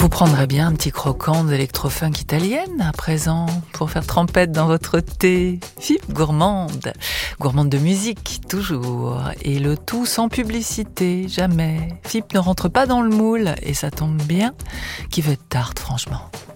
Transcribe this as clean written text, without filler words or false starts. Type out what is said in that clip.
Vous prendrez bien un petit croquant d'électrofunk italienne à présent pour faire trempette dans votre thé. FIP gourmande, gourmande de musique toujours, et le tout sans publicité, jamais. FIP ne rentre pas dans le moule et ça tombe bien. Qui veut de tarte franchement?